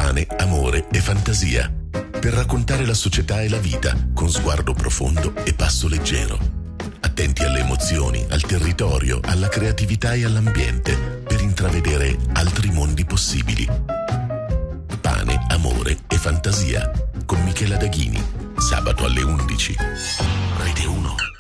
Pane, amore e fantasia, per raccontare la società e la vita con sguardo profondo e passo leggero. Attenti alle emozioni, al territorio, alla creatività e all'ambiente, per intravedere altri mondi possibili. Pane, amore e fantasia, con Michela Daghini, sabato alle 11. Rete 1.